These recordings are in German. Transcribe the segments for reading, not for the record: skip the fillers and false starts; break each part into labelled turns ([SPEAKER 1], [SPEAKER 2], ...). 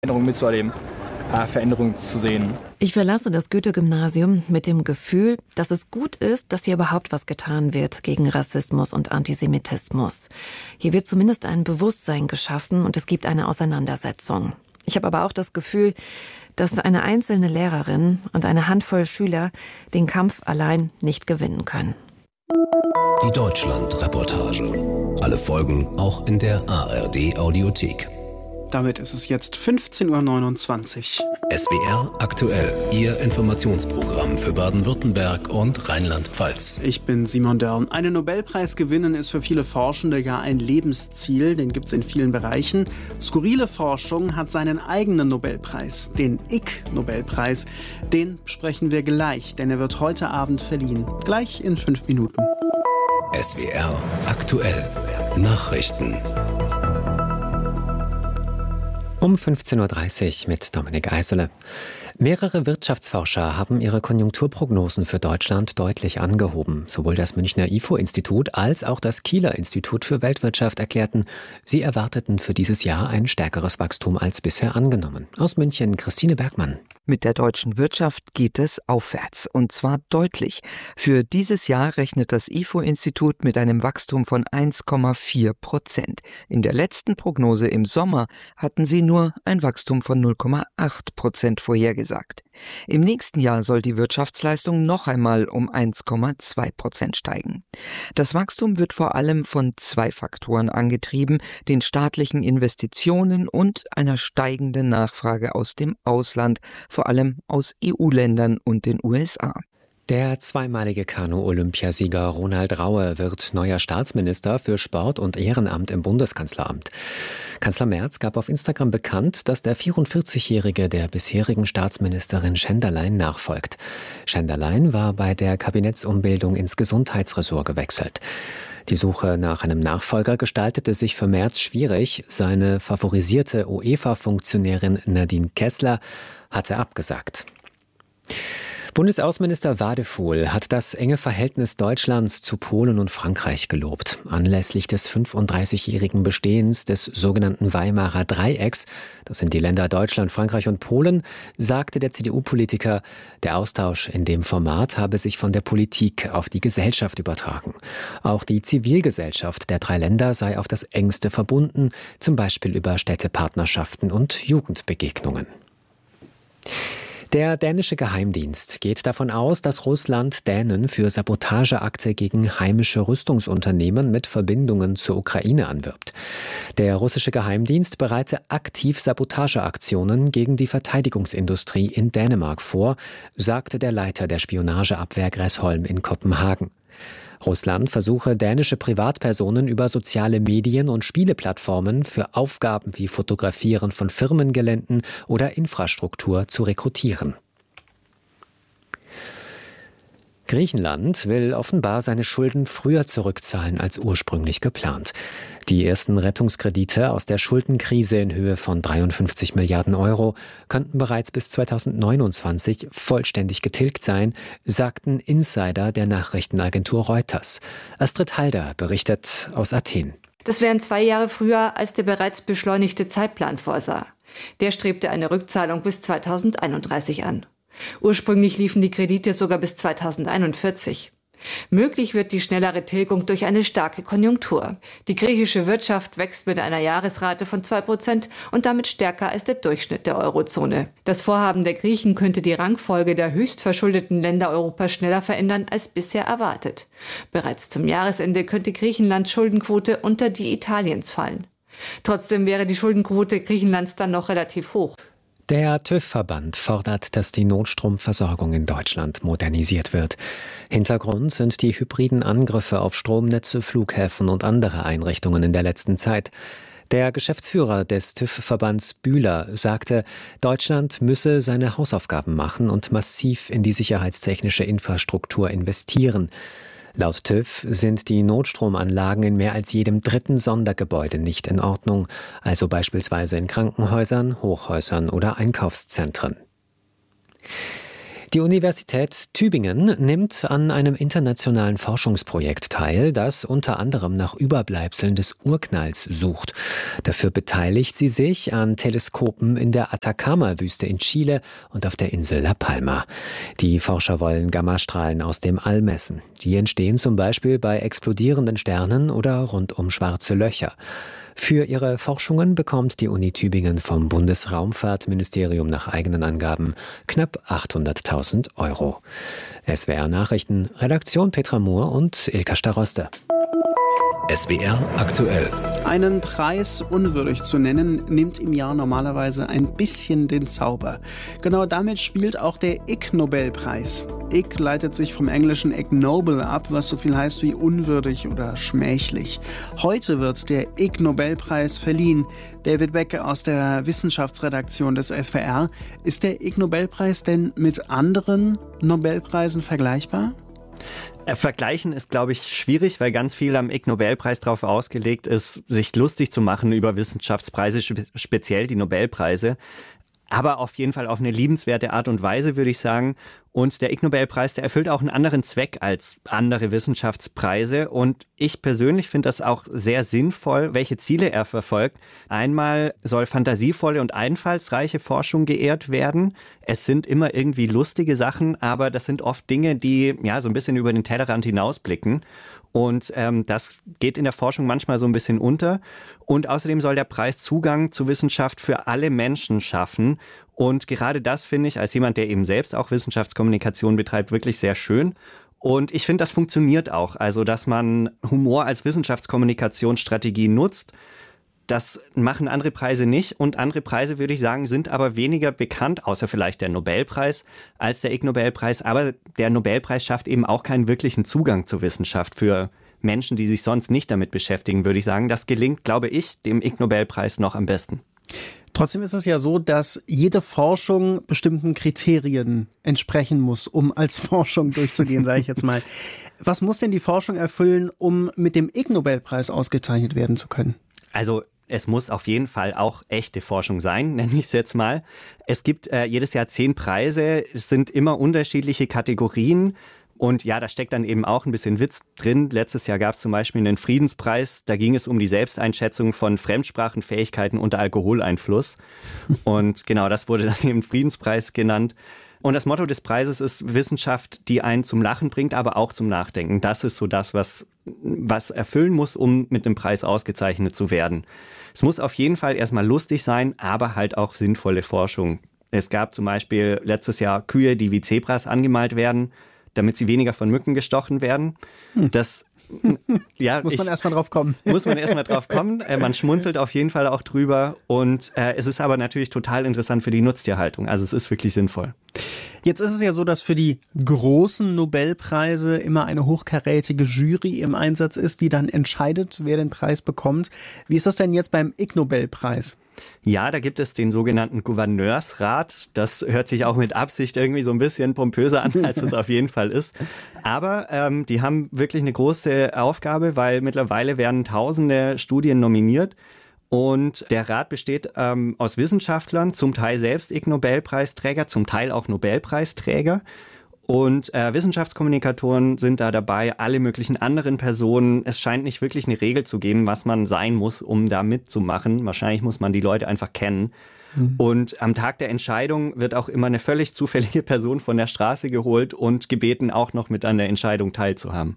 [SPEAKER 1] Veränderung mitzuerleben, Veränderung zu sehen.
[SPEAKER 2] Ich verlasse das Goethe-Gymnasium mit dem Gefühl, dass es gut ist, dass hier überhaupt was getan wird gegen Rassismus und Antisemitismus. Hier wird zumindest ein Bewusstsein geschaffen und es gibt eine Auseinandersetzung. Ich habe aber auch das Gefühl, dass eine einzelne Lehrerin und eine Handvoll Schüler den Kampf allein nicht gewinnen können.
[SPEAKER 3] Die Deutschland-Reportage. Alle Folgen auch in der ARD-Audiothek.
[SPEAKER 4] Damit ist es jetzt 15:29 Uhr.
[SPEAKER 3] SWR aktuell, Ihr Informationsprogramm für Baden-Württemberg und Rheinland-Pfalz.
[SPEAKER 4] Ich bin Simon Dörn. Einen Nobelpreis gewinnen ist für viele Forschende ja ein Lebensziel. Den gibt es in vielen Bereichen. Skurrile Forschung hat seinen eigenen Nobelpreis, den Ig-Nobelpreis. Den besprechen wir gleich, denn er wird heute Abend verliehen. Gleich in 5 Minuten.
[SPEAKER 3] SWR aktuell, Nachrichten.
[SPEAKER 5] Um 15:30 Uhr mit Dominik Eisele. Mehrere Wirtschaftsforscher haben ihre Konjunkturprognosen für Deutschland deutlich angehoben. Sowohl das Münchner IFO-Institut als auch das Kieler Institut für Weltwirtschaft erklärten, sie erwarteten für dieses Jahr ein stärkeres Wachstum als bisher angenommen. Aus München Christine Bergmann.
[SPEAKER 6] Mit der deutschen Wirtschaft geht es aufwärts, und zwar deutlich. Für dieses Jahr rechnet das IFO-Institut mit einem Wachstum von 1,4%. In der letzten Prognose im Sommer hatten sie nur ein Wachstum von 0,8% vorhergesagt. Im nächsten Jahr soll die Wirtschaftsleistung noch einmal um 1,2% steigen. Das Wachstum wird vor allem von 2 Faktoren angetrieben: den staatlichen Investitionen und einer steigenden Nachfrage aus dem Ausland, vor allem aus EU-Ländern und den USA.
[SPEAKER 5] Der zweimalige Kanu-Olympiasieger Ronald Raue wird neuer Staatsminister für Sport und Ehrenamt im Bundeskanzleramt. Kanzler Merz gab auf Instagram bekannt, dass der 44-Jährige der bisherigen Staatsministerin Schenderlein nachfolgt. Schenderlein war bei der Kabinettsumbildung ins Gesundheitsressort gewechselt. Die Suche nach einem Nachfolger gestaltete sich für Merz schwierig. Seine favorisierte UEFA-Funktionärin Nadine Kessler hatte abgesagt. Bundesaußenminister Wadefuhl hat das enge Verhältnis Deutschlands zu Polen und Frankreich gelobt. Anlässlich des 35-jährigen Bestehens des sogenannten Weimarer Dreiecks, das sind die Länder Deutschland, Frankreich und Polen, sagte der CDU-Politiker, der Austausch in dem Format habe sich von der Politik auf die Gesellschaft übertragen. Auch die Zivilgesellschaft der 3 Länder sei auf das engste verbunden, zum Beispiel über Städtepartnerschaften und Jugendbegegnungen. Der dänische Geheimdienst geht davon aus, dass Russland Dänen für Sabotageakte gegen heimische Rüstungsunternehmen mit Verbindungen zur Ukraine anwirbt. Der russische Geheimdienst bereite aktiv Sabotageaktionen gegen die Verteidigungsindustrie in Dänemark vor, sagte der Leiter der Spionageabwehr Gräsholm in Kopenhagen. Russland versuche, dänische Privatpersonen über soziale Medien und Spieleplattformen für Aufgaben wie Fotografieren von Firmengeländen oder Infrastruktur zu rekrutieren. Griechenland will offenbar seine Schulden früher zurückzahlen als ursprünglich geplant. Die ersten Rettungskredite aus der Schuldenkrise in Höhe von 53 Milliarden Euro könnten bereits bis 2029 vollständig getilgt sein, sagten Insider der Nachrichtenagentur Reuters. Astrid Halder berichtet aus Athen.
[SPEAKER 7] Das wären 2 Jahre früher, als der bereits beschleunigte Zeitplan vorsah. Der strebte eine Rückzahlung bis 2031 an. Ursprünglich liefen die Kredite sogar bis 2041. Möglich wird die schnellere Tilgung durch eine starke Konjunktur. Die griechische Wirtschaft wächst mit einer Jahresrate von 2% und damit stärker als der Durchschnitt der Eurozone. Das Vorhaben der Griechen könnte die Rangfolge der höchstverschuldeten Länder Europas schneller verändern als bisher erwartet. Bereits zum Jahresende könnte Griechenlands Schuldenquote unter die Italiens fallen. Trotzdem wäre die Schuldenquote Griechenlands dann noch relativ hoch.
[SPEAKER 5] Der TÜV-Verband fordert, dass die Notstromversorgung in Deutschland modernisiert wird. Hintergrund sind die hybriden Angriffe auf Stromnetze, Flughäfen und andere Einrichtungen in der letzten Zeit. Der Geschäftsführer des TÜV-Verbands Bühler sagte, Deutschland müsse seine Hausaufgaben machen und massiv in die sicherheitstechnische Infrastruktur investieren. Laut TÜV sind die Notstromanlagen in mehr als jedem 3. Sondergebäude nicht in Ordnung, also beispielsweise in Krankenhäusern, Hochhäusern oder Einkaufszentren. Die Universität Tübingen nimmt an einem internationalen Forschungsprojekt teil, das unter anderem nach Überbleibseln des Urknalls sucht. Dafür beteiligt sie sich an Teleskopen in der Atacama-Wüste in Chile und auf der Insel La Palma. Die Forscher wollen Gammastrahlen aus dem All messen. Die entstehen zum Beispiel bei explodierenden Sternen oder rund um schwarze Löcher. Für ihre Forschungen bekommt die Uni Tübingen vom Bundesraumfahrtministerium nach eigenen Angaben knapp 800.000 €. SWR Nachrichten, Redaktion Petra Mohr und Ilka Staroste.
[SPEAKER 3] SWR aktuell.
[SPEAKER 4] Einen Preis unwürdig zu nennen, nimmt im Jahr normalerweise ein bisschen den Zauber. Genau damit spielt auch der Ig-Nobelpreis. Ig leitet sich vom englischen ignoble ab, was so viel heißt wie unwürdig oder schmählich. Heute wird der Ig-Nobelpreis verliehen. David Becke aus der Wissenschaftsredaktion des SWR. Ist der Ig-Nobelpreis denn mit anderen Nobelpreisen vergleichbar?
[SPEAKER 8] Vergleichen ist, glaube ich, schwierig, weil ganz viel am Ig-Nobelpreis darauf ausgelegt ist, sich lustig zu machen über Wissenschaftspreise, speziell die Nobelpreise. Aber auf jeden Fall auf eine liebenswerte Art und Weise, würde ich sagen. Und der Ig-Nobelpreis, der erfüllt auch einen anderen Zweck als andere Wissenschaftspreise. Und ich persönlich finde das auch sehr sinnvoll, welche Ziele er verfolgt. Einmal soll fantasievolle und einfallsreiche Forschung geehrt werden. Es sind immer irgendwie lustige Sachen, aber das sind oft Dinge, die ja so ein bisschen über den Tellerrand hinausblicken. Und das geht in der Forschung manchmal so ein bisschen unter. Und außerdem soll der Preis Zugang zu Wissenschaft für alle Menschen schaffen. Und gerade das finde ich, als jemand, der eben selbst auch Wissenschaftskommunikation betreibt, wirklich sehr schön. Und ich finde, das funktioniert auch. Also, dass man Humor als Wissenschaftskommunikationsstrategie nutzt. Das machen andere Preise nicht. Und andere Preise, würde ich sagen, sind aber weniger bekannt, außer vielleicht der Nobelpreis, als der Ig-Nobelpreis. Aber der Nobelpreis schafft eben auch keinen wirklichen Zugang zur Wissenschaft für Menschen, die sich sonst nicht damit beschäftigen, würde ich sagen. Das gelingt, glaube ich, dem Ig-Nobelpreis noch am besten.
[SPEAKER 4] Trotzdem ist es ja so, dass jede Forschung bestimmten Kriterien entsprechen muss, um als Forschung durchzugehen, sage ich jetzt mal. Was muss denn die Forschung erfüllen, um mit dem Ig-Nobelpreis ausgezeichnet werden zu können?
[SPEAKER 8] Also es muss auf jeden Fall auch echte Forschung sein, nenne ich es jetzt mal. Es gibt jedes Jahr 10 Preise, es sind immer unterschiedliche Kategorien. Und ja, da steckt dann eben auch ein bisschen Witz drin. Letztes Jahr gab es zum Beispiel einen Friedenspreis. Da ging es um die Selbsteinschätzung von Fremdsprachenfähigkeiten unter Alkoholeinfluss. Und genau, das wurde dann eben Friedenspreis genannt. Und das Motto des Preises ist Wissenschaft, die einen zum Lachen bringt, aber auch zum Nachdenken. Das ist so das, was erfüllen muss, um mit dem Preis ausgezeichnet zu werden. Es muss auf jeden Fall erstmal lustig sein, aber halt auch sinnvolle Forschung. Es gab zum Beispiel letztes Jahr Kühe, die wie Zebras angemalt werden, damit sie weniger von Mücken gestochen werden. Das ja,
[SPEAKER 4] muss man erstmal drauf kommen.
[SPEAKER 8] Muss man erstmal drauf kommen. Man schmunzelt auf jeden Fall auch drüber. Und es ist aber natürlich total interessant für die Nutztierhaltung. Also es ist wirklich sinnvoll.
[SPEAKER 4] Jetzt ist es ja so, dass für die großen Nobelpreise immer eine hochkarätige Jury im Einsatz ist, die dann entscheidet, wer den Preis bekommt. Wie ist das denn jetzt beim Ig-Nobelpreis?
[SPEAKER 8] Ja, da gibt es den sogenannten Gouverneursrat. Das hört sich auch mit Absicht irgendwie so ein bisschen pompöser an, als es auf jeden Fall ist. Aber die haben wirklich eine große Aufgabe, weil mittlerweile werden tausende Studien nominiert. Und der Rat besteht aus Wissenschaftlern, zum Teil selbst Ig-Nobelpreisträger, zum Teil auch Nobelpreisträger. Und Wissenschaftskommunikatoren sind da dabei, alle möglichen anderen Personen. Es scheint nicht wirklich eine Regel zu geben, was man sein muss, um da mitzumachen. Wahrscheinlich muss man die Leute einfach kennen. Und am Tag der Entscheidung wird auch immer eine völlig zufällige Person von der Straße geholt und gebeten, auch noch mit an der Entscheidung teilzuhaben.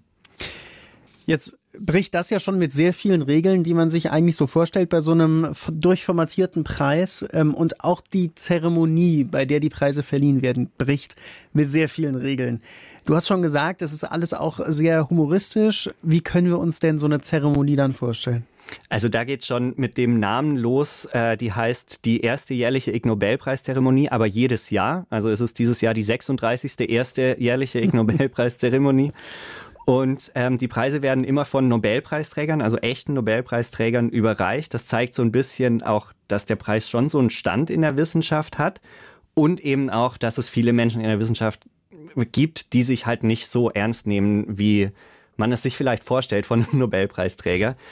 [SPEAKER 4] Jetzt bricht das ja schon mit sehr vielen Regeln, die man sich eigentlich so vorstellt bei so einem durchformatierten Preis. Und auch die Zeremonie, bei der die Preise verliehen werden, bricht mit sehr vielen Regeln. Du hast schon gesagt, das ist alles auch sehr humoristisch. Wie können wir uns denn so eine Zeremonie dann vorstellen?
[SPEAKER 8] Also da geht schon mit dem Namen los, die heißt die erste jährliche Ig-Nobelpreiszeremonie, aber jedes Jahr. Also es ist dieses Jahr die 36. erste jährliche Ig-Nobelpreiszeremonie. Und die Preise werden immer von Nobelpreisträgern, also echten Nobelpreisträgern, überreicht. Das zeigt so ein bisschen auch, dass der Preis schon so einen Stand in der Wissenschaft hat und eben auch, dass es viele Menschen in der Wissenschaft gibt, die sich halt nicht so ernst nehmen, wie man es sich vielleicht vorstellt von einem Nobelpreisträger.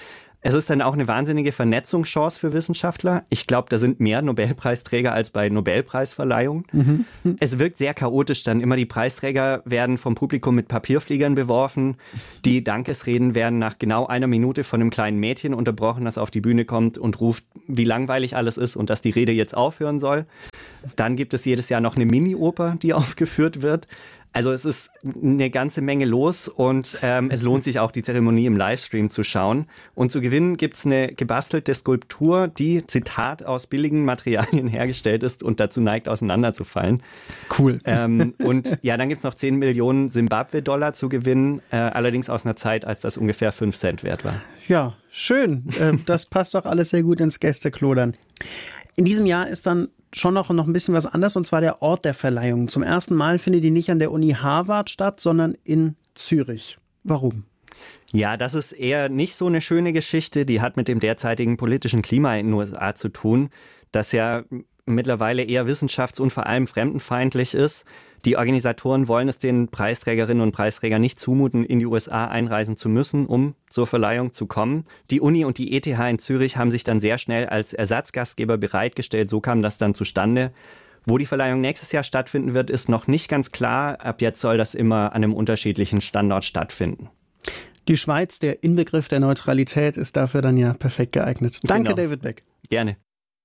[SPEAKER 8] Es ist dann auch eine wahnsinnige Vernetzungschance für Wissenschaftler. Ich glaube, da sind mehr Nobelpreisträger als bei Nobelpreisverleihungen. Es wirkt sehr chaotisch dann. Immer die Preisträger werden vom Publikum mit Papierfliegern beworfen. Die Dankesreden werden nach genau 1 Minute von einem kleinen Mädchen unterbrochen, das auf die Bühne kommt und ruft, wie langweilig alles ist und dass die Rede jetzt aufhören soll. Dann gibt es jedes Jahr noch eine Mini-Oper, die aufgeführt wird. Also es ist eine ganze Menge los und es lohnt sich auch, die Zeremonie im Livestream zu schauen. Und zu gewinnen gibt's eine gebastelte Skulptur, die, Zitat, aus billigen Materialien hergestellt ist und dazu neigt, auseinanderzufallen.
[SPEAKER 4] Cool.
[SPEAKER 8] Und ja, dann gibt's noch 10 Millionen Simbabwe-Dollar zu gewinnen, allerdings aus einer Zeit, als das ungefähr 5 Cent wert war.
[SPEAKER 4] Ja, schön. Das passt doch alles sehr gut ins Gästeklodern. In diesem Jahr ist dann schon noch ein bisschen was anders, und zwar der Ort der Verleihung. Zum ersten Mal findet die nicht an der Uni Harvard statt, sondern in Zürich. Warum?
[SPEAKER 8] Ja, das ist eher nicht so eine schöne Geschichte. Die hat mit dem derzeitigen politischen Klima in den USA zu tun, das ja mittlerweile eher wissenschafts- und vor allem fremdenfeindlich ist. Die Organisatoren wollen es den Preisträgerinnen und Preisträgern nicht zumuten, in die USA einreisen zu müssen, um zur Verleihung zu kommen. Die Uni und die ETH in Zürich haben sich dann sehr schnell als Ersatzgastgeber bereitgestellt. So kam das dann zustande. Wo die Verleihung nächstes Jahr stattfinden wird, ist noch nicht ganz klar. Ab jetzt soll das immer an einem unterschiedlichen Standort stattfinden.
[SPEAKER 4] Die Schweiz, der Inbegriff der Neutralität, ist dafür dann ja perfekt geeignet. Danke,
[SPEAKER 8] Genau.
[SPEAKER 4] David Beck.
[SPEAKER 8] Gerne.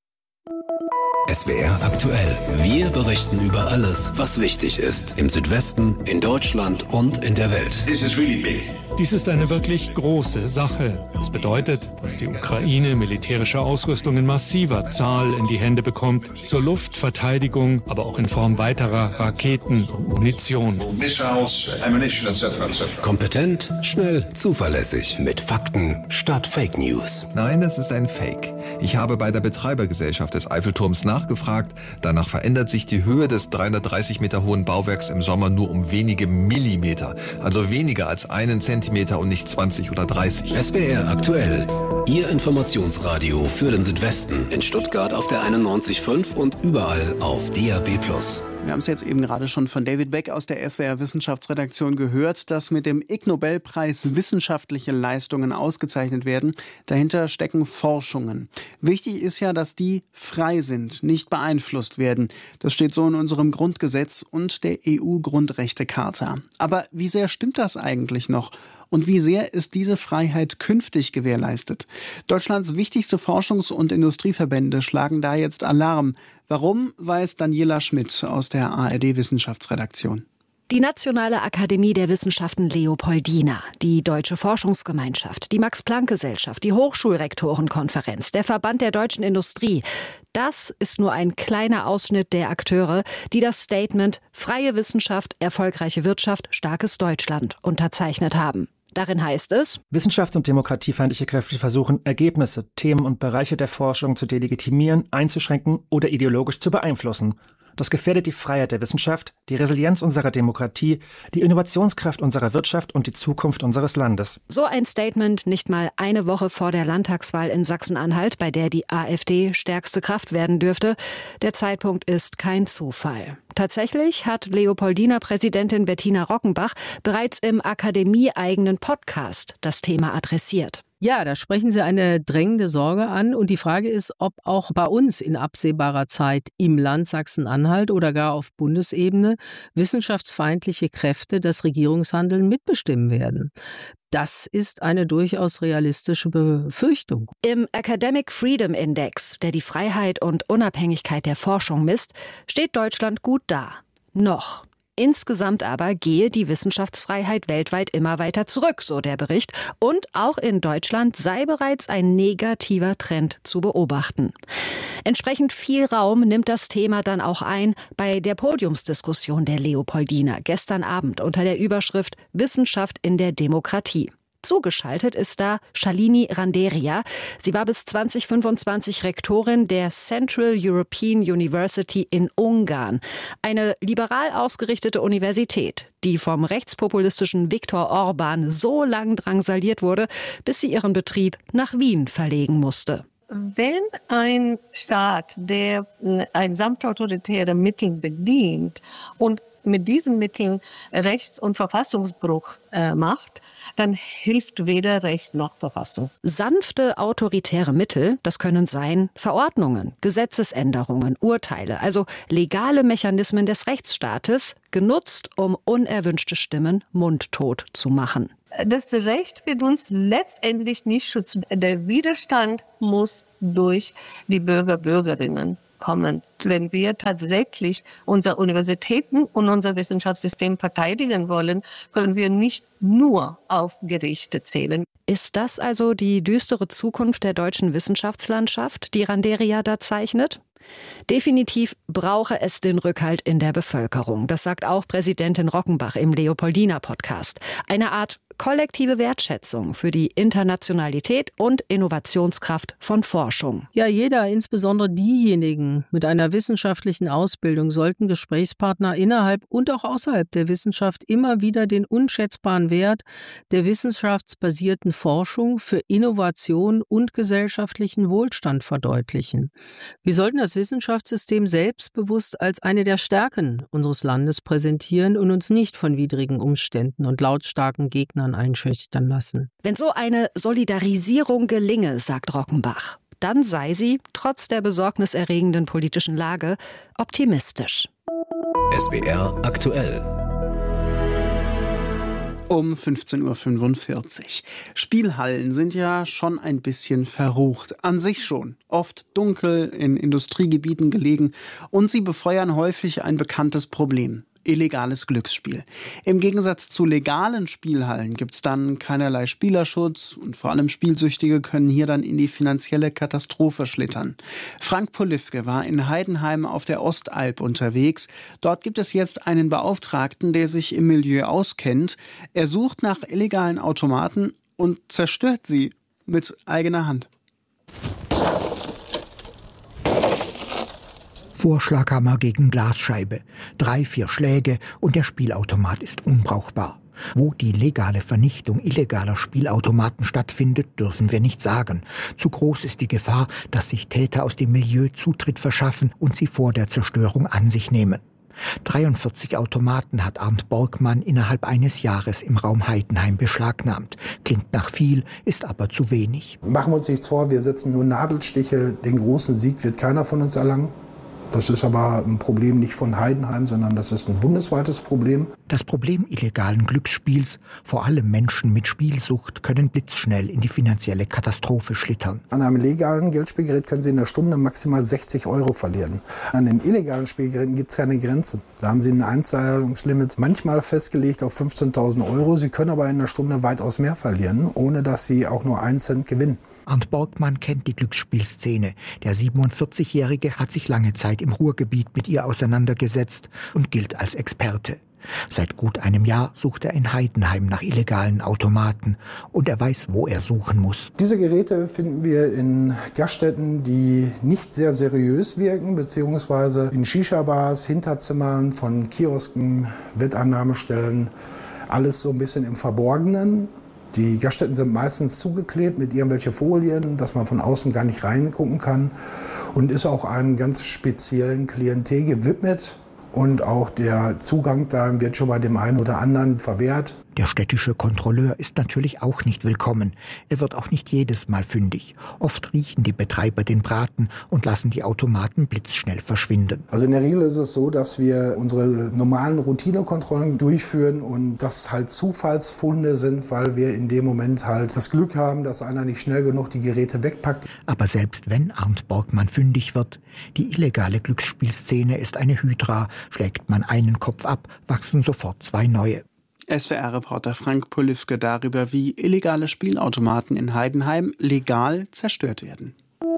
[SPEAKER 3] SWR aktuell. Wir berichten über alles, was wichtig ist. Im Südwesten, in Deutschland und in der Welt.
[SPEAKER 9] Dies ist eine wirklich große Sache. Das bedeutet, dass die Ukraine militärische Ausrüstung in massiver Zahl in die Hände bekommt, zur Luftverteidigung, aber auch in Form weiterer Raketen und Munition.
[SPEAKER 3] Kompetent, schnell, zuverlässig, mit Fakten statt Fake News.
[SPEAKER 10] Nein, es ist ein Fake. Ich habe bei der Betreibergesellschaft des Eiffelturms nachgefragt. Danach verändert sich die Höhe des 330 Meter hohen Bauwerks im Sommer nur um wenige Millimeter. Also weniger als 1 Zentimeter und nicht 20 oder 30.
[SPEAKER 3] SWR aktuell. Ihr Informationsradio für den Südwesten. In Stuttgart auf der 91.5 und überall auf DAB+.
[SPEAKER 4] Wir haben es jetzt eben gerade schon von David Beck aus der SWR Wissenschaftsredaktion gehört, dass mit dem Ig-Nobelpreis wissenschaftliche Leistungen ausgezeichnet werden. Dahinter stecken Forschungen. Wichtig ist ja, dass die frei sind, nicht beeinflusst werden. Das steht so in unserem Grundgesetz und der EU-Grundrechtecharta. Aber wie sehr stimmt das eigentlich noch? Und wie sehr ist diese Freiheit künftig gewährleistet? Deutschlands wichtigste Forschungs- und Industrieverbände schlagen da jetzt Alarm. Warum, weiß Daniela Schmidt aus der ARD-Wissenschaftsredaktion.
[SPEAKER 11] Die Nationale Akademie der Wissenschaften Leopoldina, die Deutsche Forschungsgemeinschaft, die Max-Planck-Gesellschaft, die Hochschulrektorenkonferenz, der Verband der deutschen Industrie. Das ist nur ein kleiner Ausschnitt der Akteure, die das Statement Freie Wissenschaft, erfolgreiche Wirtschaft, starkes Deutschland unterzeichnet haben. Darin heißt es:
[SPEAKER 12] Wissenschafts- und demokratiefeindliche Kräfte versuchen, Ergebnisse, Themen und Bereiche der Forschung zu delegitimieren, einzuschränken oder ideologisch zu beeinflussen. Das gefährdet die Freiheit der Wissenschaft, die Resilienz unserer Demokratie, die Innovationskraft unserer Wirtschaft und die Zukunft unseres Landes.
[SPEAKER 11] So ein Statement nicht mal eine Woche vor der Landtagswahl in Sachsen-Anhalt, bei der die AfD stärkste Kraft werden dürfte. Der Zeitpunkt ist kein Zufall. Tatsächlich hat Leopoldina-Präsidentin Bettina Rockenbach bereits im akademieeigenen Podcast das Thema adressiert.
[SPEAKER 13] Ja, da sprechen Sie eine drängende Sorge an. Und die Frage ist, ob auch bei uns in absehbarer Zeit im Land Sachsen-Anhalt oder gar auf Bundesebene wissenschaftsfeindliche Kräfte das Regierungshandeln mitbestimmen werden. Das ist eine durchaus realistische Befürchtung.
[SPEAKER 11] Im Academic Freedom Index, der die Freiheit und Unabhängigkeit der Forschung misst, steht Deutschland gut da. Noch. Insgesamt aber gehe die Wissenschaftsfreiheit weltweit immer weiter zurück, so der Bericht. Und auch in Deutschland sei bereits ein negativer Trend zu beobachten. Entsprechend viel Raum nimmt das Thema dann auch ein bei der Podiumsdiskussion der Leopoldina gestern Abend unter der Überschrift Wissenschaft in der Demokratie. Zugeschaltet ist da Shalini Randeria. Sie war bis 2025 Rektorin der Central European University in Ungarn. Eine liberal ausgerichtete Universität, die vom rechtspopulistischen Viktor Orban so lang drangsaliert wurde, bis sie ihren Betrieb nach Wien verlegen musste.
[SPEAKER 14] Wenn ein Staat, der ein samtautoritäre Mittel bedient und mit diesen Mitteln Rechts- und Verfassungsbruch macht, dann hilft weder Recht noch Verfassung.
[SPEAKER 11] Sanfte autoritäre Mittel, das können sein Verordnungen, Gesetzesänderungen, Urteile, also legale Mechanismen des Rechtsstaates, genutzt, um unerwünschte Stimmen mundtot zu machen.
[SPEAKER 14] Das Recht wird uns letztendlich nicht schützen. Der Widerstand muss durch die Bürgerinnen kommen. Wenn wir tatsächlich unsere Universitäten und unser Wissenschaftssystem verteidigen wollen, können wir nicht nur auf Gerichte zählen.
[SPEAKER 11] Ist das also die düstere Zukunft der deutschen Wissenschaftslandschaft, die Randeria da zeichnet? Definitiv brauche es den Rückhalt in der Bevölkerung. Das sagt auch Präsidentin Rockenbach im Leopoldina-Podcast. Eine Art kollektive Wertschätzung für die Internationalität und Innovationskraft von Forschung.
[SPEAKER 13] Ja, jeder, insbesondere diejenigen mit einer wissenschaftlichen Ausbildung, sollten Gesprächspartner innerhalb und auch außerhalb der Wissenschaft immer wieder den unschätzbaren Wert der wissenschaftsbasierten Forschung für Innovation und gesellschaftlichen Wohlstand verdeutlichen. Wir sollten das Wissenschaftssystem selbstbewusst als eine der Stärken unseres Landes präsentieren und uns nicht von widrigen Umständen und lautstarken Gegnern einschüchtern lassen.
[SPEAKER 11] Wenn so eine Solidarisierung gelinge, sagt Rockenbach, dann sei sie, trotz der besorgniserregenden politischen Lage, optimistisch.
[SPEAKER 3] SWR aktuell.
[SPEAKER 4] Um 15.45 Uhr. Spielhallen sind ja schon ein bisschen verrucht. An sich schon. Oft dunkel, in Industriegebieten gelegen und sie befeuern häufig ein bekanntes Problem. Illegales Glücksspiel. Im Gegensatz zu legalen Spielhallen gibt es dann keinerlei Spielerschutz und vor allem Spielsüchtige können hier dann in die finanzielle Katastrophe schlittern. Frank Polifke war in Heidenheim auf der Ostalb unterwegs. Dort gibt es jetzt einen Beauftragten, der sich im Milieu auskennt. Er sucht nach illegalen Automaten und zerstört sie mit eigener Hand.
[SPEAKER 15] Vorschlaghammer gegen Glasscheibe. 3-4 Schläge und der Spielautomat ist unbrauchbar. Wo die legale Vernichtung illegaler Spielautomaten stattfindet, dürfen wir nicht sagen. Zu groß ist die Gefahr, dass sich Täter aus dem Milieu Zutritt verschaffen und sie vor der Zerstörung an sich nehmen. 43 Automaten hat Arndt Borgmann innerhalb eines Jahres im Raum Heidenheim beschlagnahmt. Klingt nach viel, ist aber zu wenig.
[SPEAKER 16] Machen wir uns nichts vor, wir setzen nur Nadelstiche. Den großen Sieg wird keiner von uns erlangen. Das ist aber ein Problem nicht von Heidenheim, sondern das ist ein bundesweites Problem.
[SPEAKER 15] Das Problem illegalen Glücksspiels, vor allem Menschen mit Spielsucht, können blitzschnell in die finanzielle Katastrophe schlittern.
[SPEAKER 16] An einem legalen Geldspielgerät können Sie in der Stunde maximal 60 € verlieren. An den illegalen Spielgeräten gibt es keine Grenzen. Da haben Sie ein Einzahlungslimit manchmal festgelegt auf 15.000 €. Sie können aber in der Stunde weitaus mehr verlieren, ohne dass Sie auch nur 1 Cent gewinnen.
[SPEAKER 15] Arndt Borgmann kennt die Glücksspielszene. Der 47-Jährige hat sich lange Zeit im Ruhrgebiet mit ihr auseinandergesetzt und gilt als Experte. Seit gut einem Jahr sucht er in Heidenheim nach illegalen Automaten und er weiß, wo er suchen muss.
[SPEAKER 16] Diese Geräte finden wir in Gaststätten, die nicht sehr seriös wirken, beziehungsweise in Shisha-Bars, Hinterzimmern von Kiosken, Wettannahmestellen, alles so ein bisschen im Verborgenen. Die Gaststätten sind meistens zugeklebt mit irgendwelchen Folien, dass man von außen gar nicht reingucken kann und ist auch einem ganz speziellen Klientel gewidmet. Und auch der Zugang da wird schon bei dem einen oder anderen verwehrt.
[SPEAKER 15] Der städtische Kontrolleur ist natürlich auch nicht willkommen. Er wird auch nicht jedes Mal fündig. Oft riechen die Betreiber den Braten und lassen die Automaten blitzschnell verschwinden.
[SPEAKER 16] Also in der Regel ist es so, dass wir unsere normalen Routinekontrollen durchführen und das halt Zufallsfunde sind, weil wir in dem Moment halt das Glück haben, dass einer nicht schnell genug die Geräte wegpackt.
[SPEAKER 15] Aber selbst wenn Arndt Borgmann fündig wird, die illegale Glücksspielszene ist eine Hydra. Schlägt man einen Kopf ab, wachsen sofort 2 neue.
[SPEAKER 4] SWR-Reporter Frank Polifke darüber, wie illegale Spielautomaten in Heidenheim legal zerstört werden.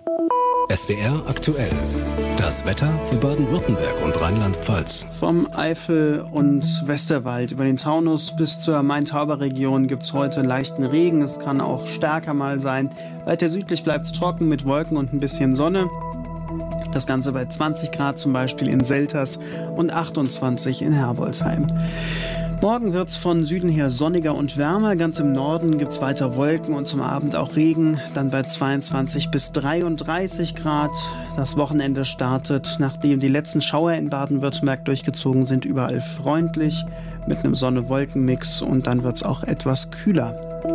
[SPEAKER 3] SWR aktuell. Das Wetter für Baden-Württemberg und Rheinland-Pfalz.
[SPEAKER 4] Vom Eifel und Westerwald über den Taunus bis zur Main-Tauber-Region gibt es heute leichten Regen. Es kann auch stärker mal sein. Weiter südlich bleibt es trocken mit Wolken und ein bisschen Sonne. Das Ganze bei 20 Grad zum Beispiel in Selters und 28 in Herbolzheim. Morgen wird es von Süden her sonniger und wärmer. Ganz im Norden gibt es weiter Wolken und zum Abend auch Regen. Dann bei 22 bis 33 Grad. Das Wochenende startet, nachdem die letzten Schauer in Baden-Württemberg durchgezogen sind, überall freundlich mit einem Sonne-Wolken-Mix. Und dann wird es auch etwas kühler.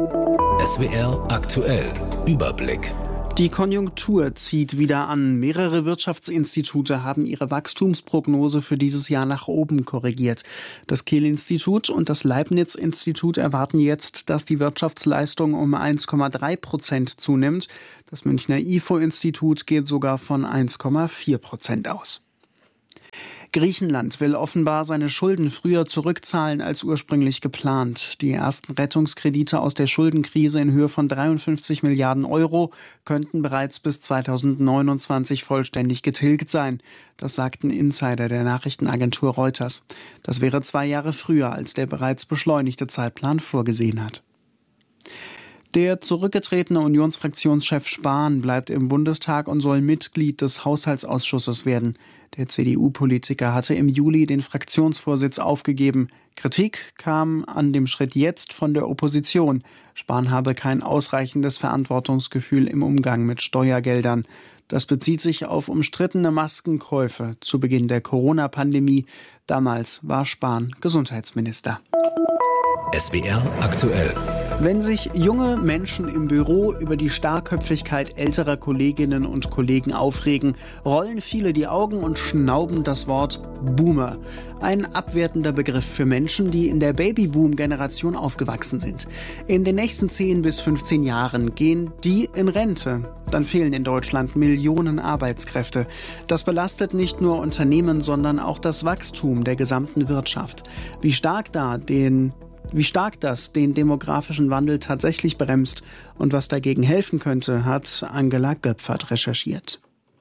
[SPEAKER 3] SWR aktuell. Überblick.
[SPEAKER 4] Die Konjunktur zieht wieder an. Mehrere Wirtschaftsinstitute haben ihre Wachstumsprognose für dieses Jahr nach oben korrigiert. Das Kehl-Institut und das Leibniz-Institut erwarten jetzt, dass die Wirtschaftsleistung um 1,3% zunimmt. Das Münchner IFO-Institut geht sogar von 1,4% aus. Griechenland will offenbar seine Schulden früher zurückzahlen als ursprünglich geplant. Die ersten Rettungskredite aus der Schuldenkrise in Höhe von 53 Milliarden Euro könnten bereits bis 2029 vollständig getilgt sein. Das sagten Insider der Nachrichtenagentur Reuters. Das wäre 2 Jahre früher, als der bereits beschleunigte Zeitplan vorgesehen hat. Der zurückgetretene Unionsfraktionschef Spahn bleibt im Bundestag und soll Mitglied des Haushaltsausschusses werden. Der CDU-Politiker hatte im Juli den Fraktionsvorsitz aufgegeben. Kritik kam an dem Schritt jetzt von der Opposition. Spahn habe kein ausreichendes Verantwortungsgefühl im Umgang mit Steuergeldern. Das bezieht sich auf umstrittene Maskenkäufe zu Beginn der Corona-Pandemie. Damals war Spahn Gesundheitsminister.
[SPEAKER 3] SWR aktuell.
[SPEAKER 4] Wenn sich junge Menschen im Büro über die Starrköpfigkeit älterer Kolleginnen und Kollegen aufregen, rollen viele die Augen und schnauben das Wort Boomer. Ein abwertender Begriff für Menschen, die in der Babyboom-Generation aufgewachsen sind. In den nächsten 10 bis 15 Jahren gehen die in Rente. Dann fehlen in Deutschland Millionen Arbeitskräfte. Das belastet nicht nur Unternehmen, sondern auch das Wachstum der gesamten Wirtschaft. Wie stark das den demografischen Wandel tatsächlich bremst und was dagegen helfen könnte, hat Angela Göpfert recherchiert.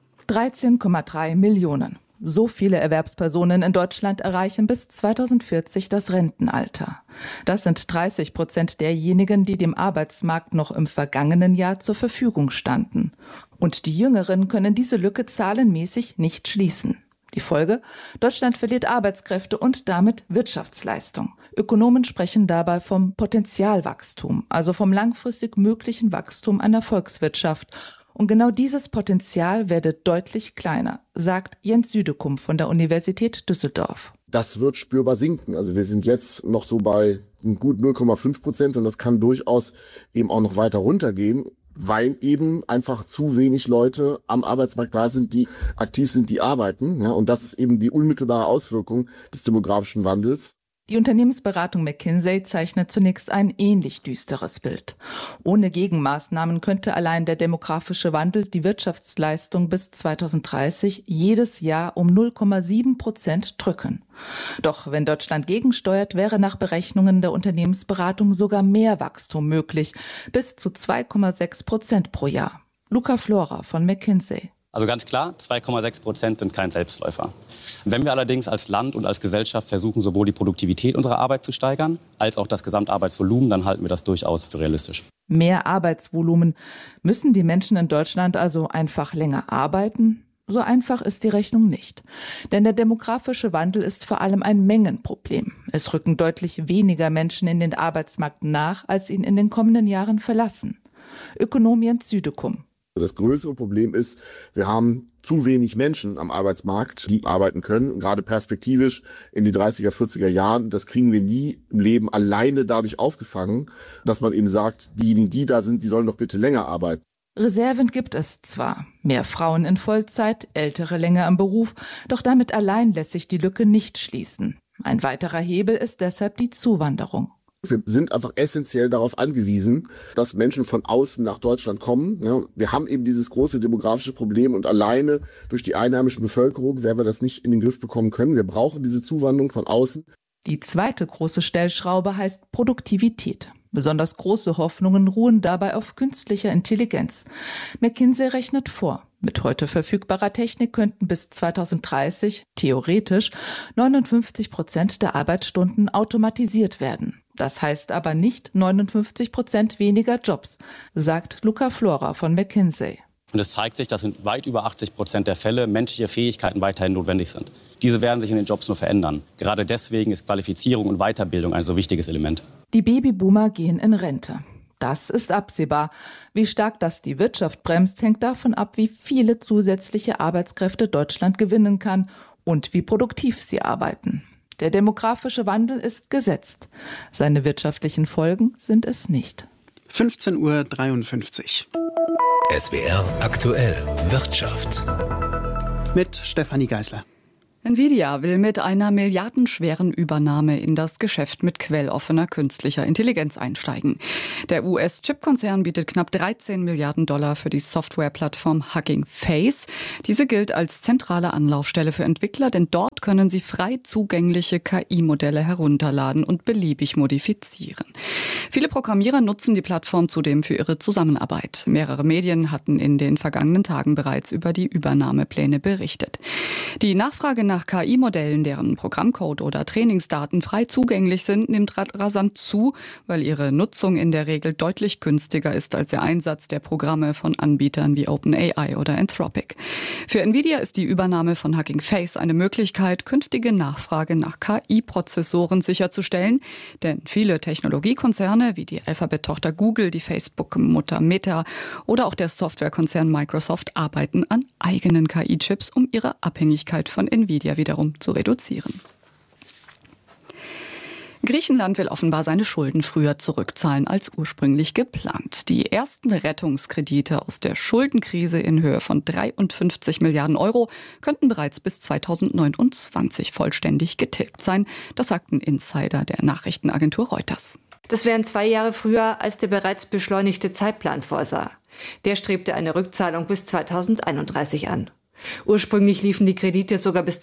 [SPEAKER 17] 13,3 Millionen. So viele Erwerbspersonen in Deutschland erreichen bis 2040 das Rentenalter. Das sind 30% derjenigen, die dem Arbeitsmarkt noch im vergangenen Jahr zur Verfügung standen. Und die Jüngeren können diese Lücke zahlenmäßig nicht schließen. Die Folge? Deutschland verliert Arbeitskräfte und damit Wirtschaftsleistung. Ökonomen sprechen dabei vom Potentialwachstum, also vom langfristig möglichen Wachstum einer Volkswirtschaft. Und genau dieses Potenzial werde deutlich kleiner, sagt Jens Südekum von der Universität Düsseldorf.
[SPEAKER 18] Das wird spürbar sinken. Also wir sind jetzt noch so bei gut 0,5% und das kann durchaus eben auch noch weiter runtergehen, weil eben einfach zu wenig Leute am Arbeitsmarkt da sind, die aktiv sind, die arbeiten. Ja, und das ist eben die unmittelbare Auswirkung des demografischen Wandels.
[SPEAKER 17] Die Unternehmensberatung McKinsey zeichnet zunächst ein ähnlich düsteres Bild. Ohne Gegenmaßnahmen könnte allein der demografische Wandel die Wirtschaftsleistung bis 2030 jedes Jahr um 0,7% drücken. Doch wenn Deutschland gegensteuert, wäre nach Berechnungen der Unternehmensberatung sogar mehr Wachstum möglich, bis zu 2,6% pro Jahr. Luca Flora von McKinsey.
[SPEAKER 19] Also ganz klar, 2,6% sind kein Selbstläufer. Wenn wir allerdings als Land und als Gesellschaft versuchen, sowohl die Produktivität unserer Arbeit zu steigern, als auch das Gesamtarbeitsvolumen, dann halten wir das durchaus für realistisch.
[SPEAKER 17] Mehr Arbeitsvolumen. Müssen die Menschen in Deutschland also einfach länger arbeiten? So einfach ist die Rechnung nicht. Denn der demografische Wandel ist vor allem ein Mengenproblem. Es rücken deutlich weniger Menschen in den Arbeitsmarkt nach, als ihn in den kommenden Jahren verlassen. Ökonom Jens Südekum.
[SPEAKER 18] Das größere Problem ist, wir haben zu wenig Menschen am Arbeitsmarkt, die arbeiten können, gerade perspektivisch in die 30er, 40er Jahren. Das kriegen wir nie im Leben alleine dadurch aufgefangen, dass man eben sagt, diejenigen, die da sind, die sollen doch bitte länger arbeiten.
[SPEAKER 17] Reserven gibt es zwar, mehr Frauen in Vollzeit, Ältere länger im Beruf, doch damit allein lässt sich die Lücke nicht schließen. Ein weiterer Hebel ist deshalb die Zuwanderung.
[SPEAKER 18] Wir sind einfach essentiell darauf angewiesen, dass Menschen von außen nach Deutschland kommen. Ja, wir haben eben dieses große demografische Problem und alleine durch die einheimische Bevölkerung werden wir das nicht in den Griff bekommen können. Wir brauchen diese Zuwanderung von außen.
[SPEAKER 17] Die zweite große Stellschraube heißt Produktivität. Besonders große Hoffnungen ruhen dabei auf künstlicher Intelligenz. McKinsey rechnet vor. Mit heute verfügbarer Technik könnten bis 2030 theoretisch 59% der Arbeitsstunden automatisiert werden. Das heißt aber nicht 59% weniger Jobs, sagt Luca Flora von McKinsey.
[SPEAKER 19] Und es zeigt sich, dass in weit über 80% der Fälle menschliche Fähigkeiten weiterhin notwendig sind. Diese werden sich in den Jobs nur verändern. Gerade deswegen ist Qualifizierung und Weiterbildung ein so wichtiges Element.
[SPEAKER 17] Die Babyboomer gehen in Rente. Das ist absehbar. Wie stark das die Wirtschaft bremst, hängt davon ab, wie viele zusätzliche Arbeitskräfte Deutschland gewinnen kann und wie produktiv sie arbeiten. Der demografische Wandel ist gesetzt. Seine wirtschaftlichen Folgen sind es nicht.
[SPEAKER 4] 15:53 Uhr.
[SPEAKER 3] SWR aktuell Wirtschaft.
[SPEAKER 4] Mit Stefanie Geisler.
[SPEAKER 20] Nvidia will mit einer milliardenschweren Übernahme in das Geschäft mit quelloffener künstlicher Intelligenz einsteigen. Der US-Chip-Konzern bietet knapp $13 Milliarden für die Softwareplattform Hugging Face. Diese gilt als zentrale Anlaufstelle für Entwickler, denn dort können sie frei zugängliche KI-Modelle herunterladen und beliebig modifizieren. Viele Programmierer nutzen die Plattform zudem für ihre Zusammenarbeit. Mehrere Medien hatten in den vergangenen Tagen bereits über die Übernahmepläne berichtet. Die Nachfrage nach KI-Modellen, deren Programmcode oder Trainingsdaten frei zugänglich sind, nimmt rasant zu, weil ihre Nutzung in der Regel deutlich günstiger ist als der Einsatz der Programme von Anbietern wie OpenAI oder Anthropic. Für Nvidia ist die Übernahme von Hugging Face eine Möglichkeit, künftige Nachfrage nach KI-Prozessoren sicherzustellen, denn viele Technologiekonzerne wie die Alphabet-Tochter Google, die Facebook-Mutter Meta oder auch der Softwarekonzern Microsoft arbeiten an eigenen KI-Chips, um ihre Abhängigkeit von Nvidia wiederum zu reduzieren. Griechenland will offenbar seine Schulden früher zurückzahlen als ursprünglich geplant. Die ersten Rettungskredite aus der Schuldenkrise in Höhe von 53 Milliarden Euro könnten bereits bis 2029 vollständig getilgt sein. Das sagten Insider der Nachrichtenagentur Reuters.
[SPEAKER 7] Das wären 2 Jahre früher, als der bereits beschleunigte Zeitplan vorsah. Der strebte eine Rückzahlung bis 2031 an. Ursprünglich liefen die Kredite sogar bis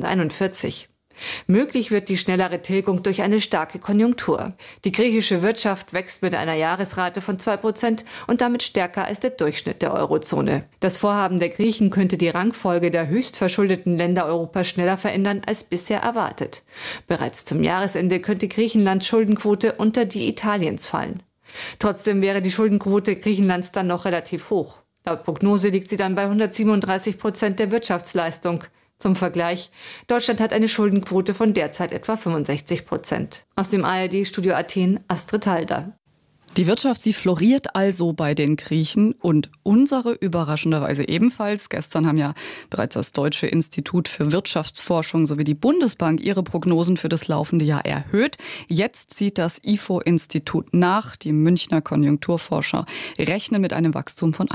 [SPEAKER 7] 2041. Möglich wird die schnellere Tilgung durch eine starke Konjunktur. Die griechische Wirtschaft wächst mit einer Jahresrate von 2% und damit stärker als der Durchschnitt der Eurozone. Das Vorhaben der Griechen könnte die Rangfolge der höchstverschuldeten Länder Europas schneller verändern als bisher erwartet. Bereits zum Jahresende könnte Griechenlands Schuldenquote unter die Italiens fallen. Trotzdem wäre die Schuldenquote Griechenlands dann noch relativ hoch. Laut Prognose liegt sie dann bei 137% der Wirtschaftsleistung. Zum Vergleich, Deutschland hat eine Schuldenquote von derzeit etwa 65%. Aus dem ARD-Studio Athen, Astrid Halder.
[SPEAKER 20] Die Wirtschaft, sie floriert also bei den Griechen und unsere überraschenderweise ebenfalls. Gestern haben ja bereits das Deutsche Institut für Wirtschaftsforschung sowie die Bundesbank ihre Prognosen für das laufende Jahr erhöht. Jetzt zieht das IFO-Institut nach. Die Münchner Konjunkturforscher rechnen mit einem Wachstum von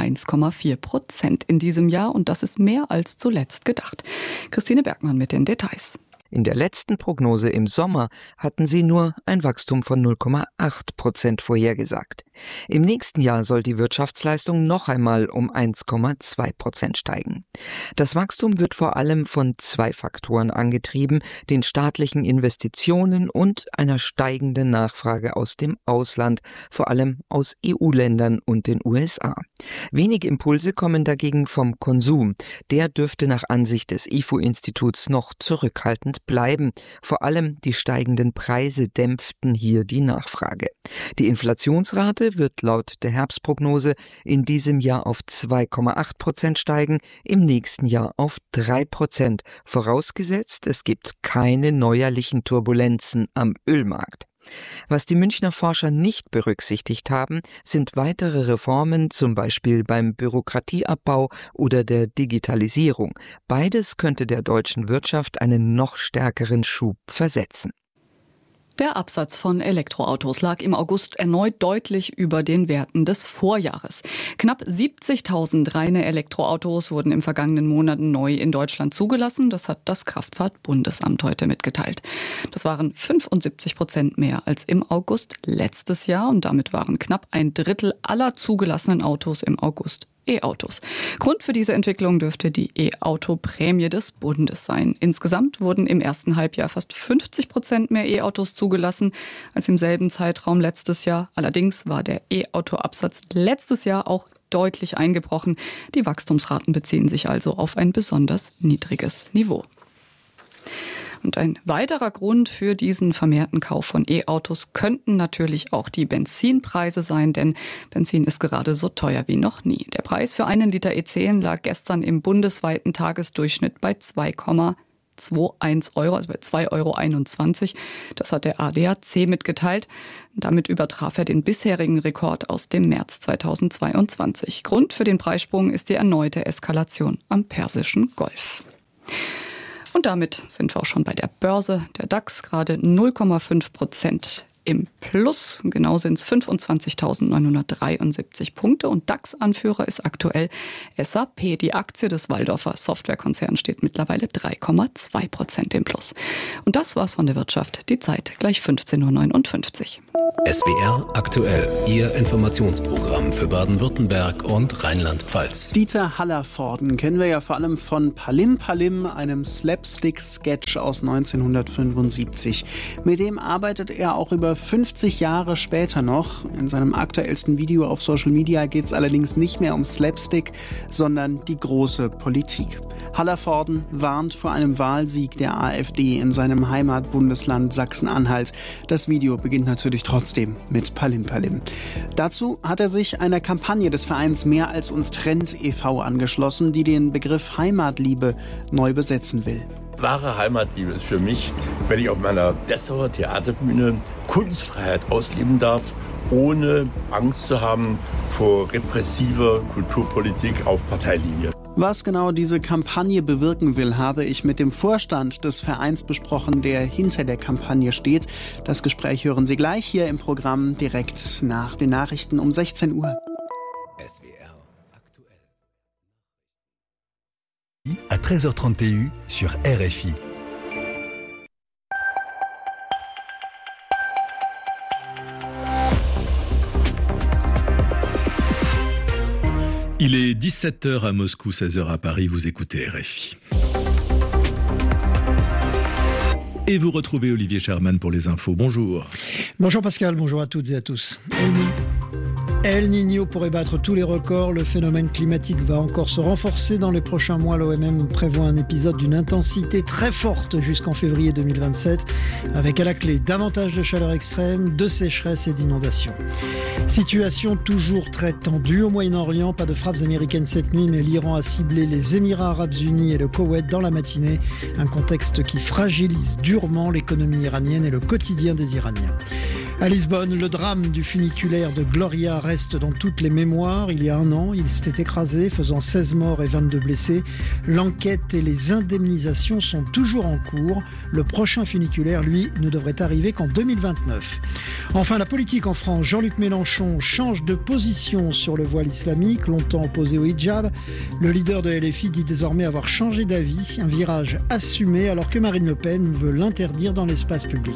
[SPEAKER 20] 1,4% in diesem Jahr und das ist mehr als zuletzt gedacht. Christine Bergmann mit den Details.
[SPEAKER 6] In der letzten Prognose im Sommer hatten sie nur ein Wachstum von 0,8% vorhergesagt. Im nächsten Jahr soll die Wirtschaftsleistung noch einmal um 1,2% steigen. Das Wachstum wird vor allem von 2 Faktoren angetrieben, den staatlichen Investitionen und einer steigenden Nachfrage aus dem Ausland, vor allem aus EU-Ländern und den USA. Wenige Impulse kommen dagegen vom Konsum. Der dürfte nach Ansicht des IFO-Instituts noch zurückhaltend bleiben. Vor allem die steigenden Preise dämpften hier die Nachfrage. Die Inflationsrate wird laut der Herbstprognose in diesem Jahr auf 2,8% steigen, im nächsten Jahr auf 3%, vorausgesetzt, es gibt keine neuerlichen Turbulenzen am Ölmarkt. Was die Münchner Forscher nicht berücksichtigt haben, sind weitere Reformen, zum Beispiel beim Bürokratieabbau oder der Digitalisierung. Beides könnte der deutschen Wirtschaft einen noch stärkeren Schub versetzen.
[SPEAKER 20] Der Absatz von Elektroautos lag im August erneut deutlich über den Werten des Vorjahres. Knapp 70.000 reine Elektroautos wurden im vergangenen Monat neu in Deutschland zugelassen. Das hat das Kraftfahrtbundesamt heute mitgeteilt. Das waren 75% mehr als im August letztes Jahr und damit waren knapp 1/3 aller zugelassenen Autos im August E-Autos. Grund für diese Entwicklung dürfte die E-Auto-Prämie des Bundes sein. Insgesamt wurden im ersten Halbjahr fast 50% mehr E-Autos zugelassen als im selben Zeitraum letztes Jahr. Allerdings war der E-Auto-Absatz letztes Jahr auch deutlich eingebrochen. Die Wachstumsraten beziehen sich also auf ein besonders niedriges Niveau. Und ein weiterer Grund für diesen vermehrten Kauf von E-Autos könnten natürlich auch die Benzinpreise sein, denn Benzin ist gerade so teuer wie noch nie. Der Preis für einen Liter E10 lag gestern im bundesweiten Tagesdurchschnitt bei 2,6 2,21 €, also bei 2,21 €. Das hat der ADAC mitgeteilt. Damit übertraf er den bisherigen Rekord aus dem März 2022. Grund für den Preissprung ist die erneute Eskalation am Persischen Golf. Und damit sind wir auch schon bei der Börse. Der DAX gerade 0,5% im Plus. Genau sind es 25.973 Punkte. Und DAX-Anführer ist aktuell SAP. Die Aktie des Walldorfer Softwarekonzerns steht mittlerweile 3,2% im Plus. Und das war's von der Wirtschaft. Die Zeit gleich 15:59 Uhr.
[SPEAKER 3] SWR aktuell, Ihr Informationsprogramm für Baden-Württemberg und Rheinland-Pfalz.
[SPEAKER 4] Dieter Hallervorden kennen wir ja vor allem von Palim Palim, einem Slapstick-Sketch aus 1975. Mit dem arbeitet er auch über 50 Jahre später noch. In seinem aktuellsten Video auf Social Media geht es allerdings nicht mehr um Slapstick, sondern die große Politik. Hallervorden warnt vor einem Wahlsieg der AfD in seinem Heimatbundesland Sachsen-Anhalt. Das Video beginnt natürlich trotzdem mit Palim Palim. Dazu hat er sich einer Kampagne des Vereins Mehr als uns trennt e.V. angeschlossen, die den Begriff Heimatliebe neu besetzen will.
[SPEAKER 21] Wahre Heimatliebe ist für mich, wenn ich auf meiner Dessauer Theaterbühne Kunstfreiheit ausleben darf, ohne Angst zu haben vor repressiver Kulturpolitik auf Parteilinie.
[SPEAKER 4] Was genau diese Kampagne bewirken will, habe ich mit dem Vorstand des Vereins besprochen, der hinter der Kampagne steht. Das Gespräch hören Sie gleich hier im Programm direkt nach den Nachrichten um 16 Uhr.
[SPEAKER 3] SWR aktuell.
[SPEAKER 22] À 13h30 TU sur RFI. Il est 17h à Moscou, 16h à Paris, vous écoutez RFI. Et vous retrouvez Olivier Sherman pour les infos. Bonjour.
[SPEAKER 23] Bonjour Pascal, bonjour à toutes et à tous. El Niño pourrait battre tous les records. Le phénomène climatique va encore se renforcer dans les prochains mois. L'OMM prévoit un épisode d'une intensité très forte jusqu'en février 2027, avec à la clé davantage de chaleur extrême, de sécheresse et d'inondations. Situation toujours très tendue au Moyen-Orient. Pas de frappes américaines cette nuit, mais l'Iran a ciblé les Émirats arabes unis et le Koweït dans la matinée. Un contexte qui fragilise durement l'économie iranienne et le quotidien des Iraniens. À Lisbonne, le drame du funiculaire de Gloria reste dans toutes les mémoires. Il y a un an, il s'était écrasé, faisant 16 morts et 22 blessés. L'enquête et les indemnisations sont toujours en cours. Le prochain funiculaire, lui, ne devrait arriver qu'en 2029. Enfin, la politique en France. Jean-Luc Mélenchon change de position sur le voile islamique, longtemps opposé au hijab. Le leader de LFI dit désormais avoir changé d'avis, un virage assumé alors que Marine Le Pen veut l'interdire dans l'espace public.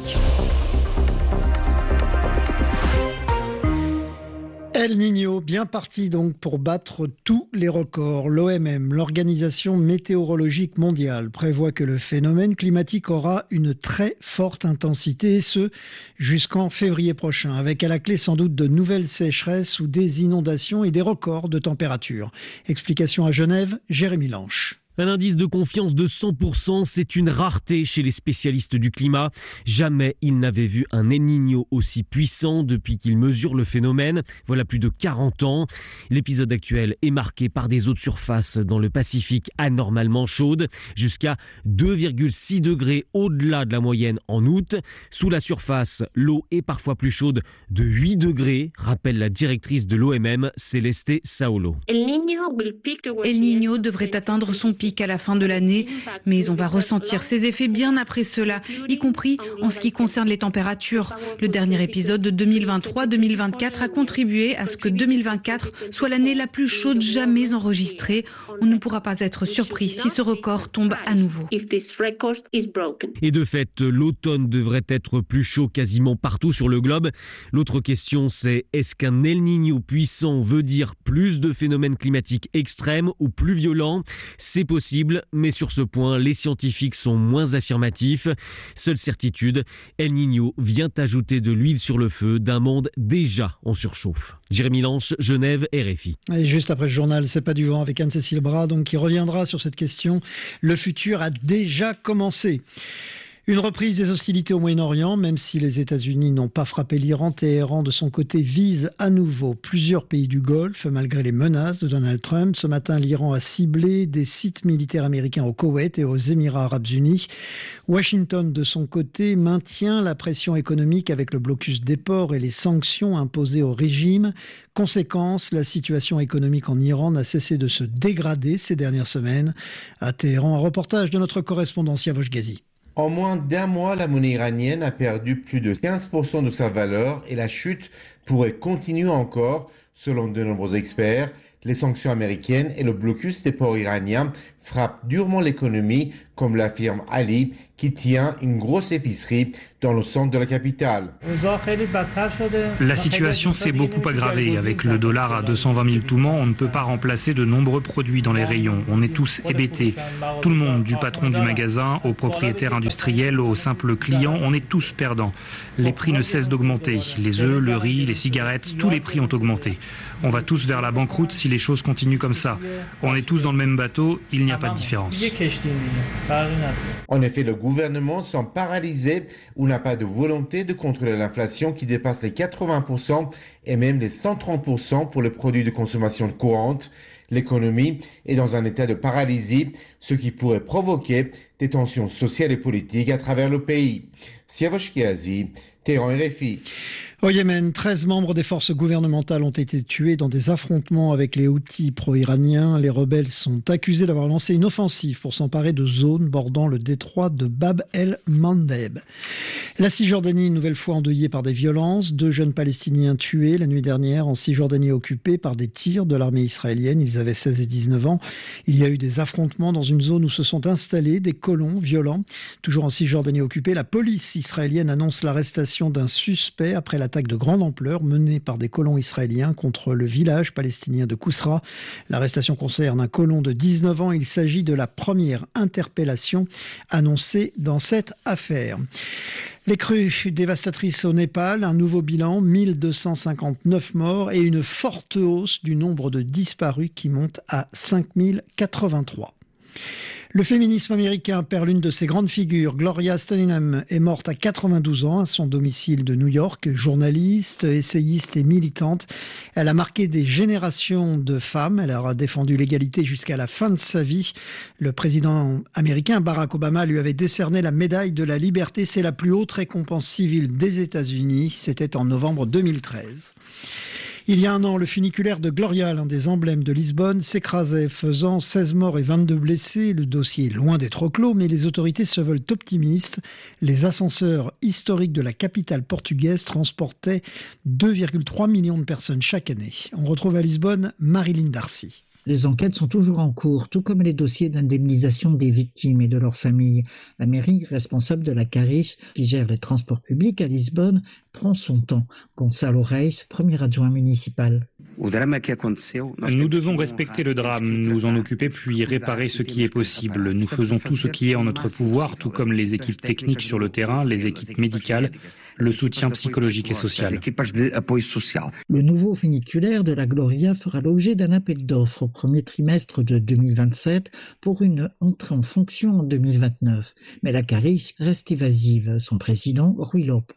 [SPEAKER 23] El Niño, bien parti donc pour battre tous les records. L'OMM, l'Organisation météorologique mondiale, prévoit que le phénomène climatique aura une très forte intensité, et ce, jusqu'en février prochain, avec à la clé sans doute de nouvelles sécheresses ou des inondations et des records de température. Explication à Genève, Jérémy Lanche.
[SPEAKER 24] Un indice de confiance de 100%, c'est une rareté chez les spécialistes du climat. Jamais ils n'avaient vu un El Niño aussi puissant depuis qu'ils mesurent le phénomène. Voilà plus de 40 ans. L'épisode actuel est marqué par des eaux de surface dans le Pacifique anormalement chaudes, jusqu'à 2,6 degrés au-delà de la moyenne en août. Sous la surface, l'eau est parfois plus chaude de 8 degrés, rappelle la directrice de l'OMM, Celeste Saulo.
[SPEAKER 25] El Niño devrait atteindre son pic à la fin de l'année, mais on va ressentir ses effets bien après cela, y compris en ce qui concerne les températures. Le dernier épisode de 2023-2024 a contribué à ce que 2024 soit l'année la plus chaude jamais enregistrée. On ne pourra pas être surpris si ce record tombe à nouveau.
[SPEAKER 24] Et de fait, l'automne devrait être plus chaud quasiment partout sur le globe. L'autre question, c'est est-ce qu'un El Niño puissant veut dire plus de phénomènes climatiques extrêmes ou plus violents ? C'est possible, mais sur ce point, les scientifiques sont moins affirmatifs. Seule certitude, El Niño vient ajouter de l'huile sur le feu d'un monde déjà en surchauffe. Jérémy Lanche, Genève, RFI.
[SPEAKER 23] Et juste après le journal, c'est pas du vent avec Anne-Cécile Bras, donc qui reviendra sur cette question. Le futur a déjà commencé. Une reprise des hostilités au Moyen-Orient, même si les États-Unis n'ont pas frappé l'Iran, Téhéran de son côté vise à nouveau plusieurs pays du Golfe malgré les menaces de Donald Trump. Ce matin, l'Iran a ciblé des sites militaires américains au Koweït et aux Émirats arabes unis. Washington de son côté maintient la pression économique avec le blocus des ports et les sanctions imposées au régime. Conséquence, la situation économique en Iran n'a cessé de se dégrader ces dernières semaines. À Téhéran, un reportage de notre correspondant Siavosh Ghazi.
[SPEAKER 1] En moins d'un mois, la monnaie iranienne a perdu plus de 15% de sa valeur et la chute pourrait continuer encore, selon de nombreux experts. Les sanctions américaines et le blocus des ports iraniens frappent durement l'économie, comme l'affirme Ali, qui tient une grosse épicerie dans le centre de la capitale.
[SPEAKER 2] La situation s'est beaucoup aggravée. Avec le dollar à 220 000 toumans, on ne peut pas remplacer de nombreux produits dans les rayons. On est tous hébétés. Tout le monde, du patron du magasin au propriétaire industriel, au simple client, on est tous perdants. Les prix ne cessent d'augmenter. Les œufs, le riz, les cigarettes, tous les prix ont augmenté. On va tous vers la banqueroute si les choses continuent comme ça. On est tous dans le même bateau, il n'y a pas de différence.
[SPEAKER 1] En effet, le gouvernement semble paralysé ou n'a pas de volonté de contrôler l'inflation qui dépasse les 80% et même les 130% pour les produits de consommation courante. L'économie est dans un état de paralysie, ce qui pourrait provoquer des tensions sociales et politiques à travers le pays. Siavosh Ghazi, Téhéran, RFI.
[SPEAKER 23] Au Yémen, 13 membres des forces gouvernementales ont été tués dans des affrontements avec les Houthis pro-iraniens. Les rebelles sont accusés d'avoir lancé une offensive pour s'emparer de zones bordant le détroit de Bab el-Mandeb. La Cisjordanie, une nouvelle fois endeuillée par des violences. 2 jeunes Palestiniens tués la nuit dernière en Cisjordanie occupée par des tirs de l'armée israélienne. Ils avaient 16 et 19 ans. Il y a eu des affrontements dans une zone où se sont installés des colons violents. Toujours en Cisjordanie occupée, la police israélienne annonce l'arrestation d'un suspect après l'attaque de grande ampleur menée par des colons israéliens contre le village palestinien de Kousra. L'arrestation concerne un colon de 19 ans. Il s'agit de la première interpellation annoncée dans cette affaire. Les crues dévastatrices au Népal, un nouveau bilan, 1259 morts et une forte hausse du nombre de disparus qui monte à 5083. Le féminisme américain perd l'une de ses grandes figures. Gloria Steinem est morte à 92 ans à son domicile de New York. Journaliste, essayiste et militante, elle a marqué des générations de femmes. Elle a défendu l'égalité jusqu'à la fin de sa vie. Le président américain Barack Obama lui avait décerné la médaille de la liberté. C'est la plus haute récompense civile des États-Unis. C'était en novembre 2013. Il y a un an, le funiculaire de Gloria, l'un des emblèmes de Lisbonne, s'écrasait, faisant 16 morts et 22 blessés. Le dossier est loin d'être clos, mais les autorités se veulent optimistes. Les ascenseurs historiques de la capitale portugaise transportaient 2,3 millions de personnes chaque année. On retrouve à Lisbonne Marilyn Darcy.
[SPEAKER 5] Les enquêtes sont toujours en cours, tout comme les dossiers d'indemnisation des victimes et de leurs familles. La mairie, responsable de la Caris, qui gère les transports publics à Lisbonne, prend son temps. Gonçalo Reis, premier adjoint municipal.
[SPEAKER 2] Nous devons respecter le drame, nous en occuper puis réparer ce qui est possible. Nous faisons tout ce qui est en notre pouvoir, tout comme les équipes techniques sur le terrain, les équipes médicales, le soutien psychologique et social.
[SPEAKER 5] Le nouveau funiculaire de la Gloria fera l'objet d'un appel d'offres au premier trimestre de 2027 pour une entrée en fonction en 2029. Mais la Caris reste évasive. Son président, Rui Lopo.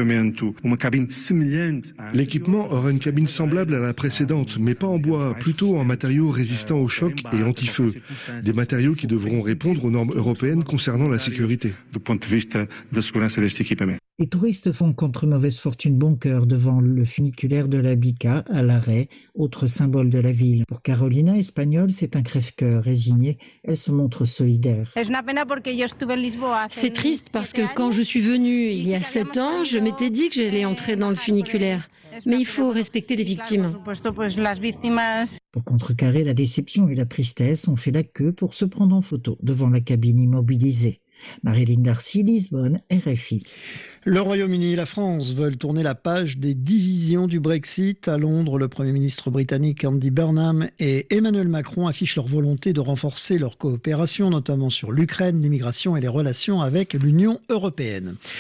[SPEAKER 8] L'équipement aura une cabine semblable à la précédente, mais pas en bois, plutôt en matériaux résistants au choc et anti-feu. Des matériaux qui devront répondre aux normes européennes concernant la sécurité.
[SPEAKER 5] Les touristes font contre mauvaise fortune bon cœur devant le funiculaire de la Bica à l'arrêt, autre symbole de la ville. Pour Carolina, espagnole, c'est un crève-cœur. Résignée, elle se montre solidaire.
[SPEAKER 9] C'est triste parce que quand je suis venue il y a 7 ans, je m'étais dit que j'allais entrer dans le funiculaire. Mais il faut respecter les victimes.
[SPEAKER 5] Pour contrecarrer la déception et la tristesse, on fait la queue pour se prendre en photo devant la cabine immobilisée. Marilyn Darcy, Lisbonne, RFI.
[SPEAKER 23] Le Royaume-Uni et la France veulent tourner la page des divisions du Brexit. À Londres, le Premier ministre britannique Andy Burnham et Emmanuel Macron affichent leur volonté de renforcer leur coopération, notamment sur l'Ukraine, l'immigration et les relations avec l'Union européenne.